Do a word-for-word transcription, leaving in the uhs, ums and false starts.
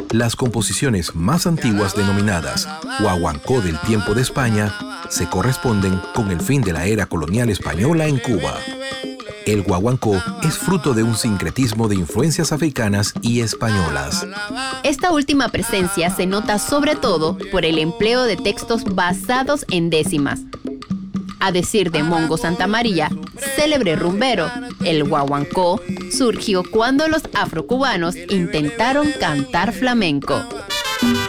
Las composiciones más antiguas, denominadas guaguancó del tiempo de España, se corresponden con el fin de la era colonial española en Cuba. El guaguancó es fruto de un sincretismo de influencias africanas y españolas. Esta última presencia se nota sobre todo por el empleo de textos basados en décimas. A decir de Mongo Santamaría, célebre rumbero, el guaguancó surgió cuando los afrocubanos intentaron cantar flamenco.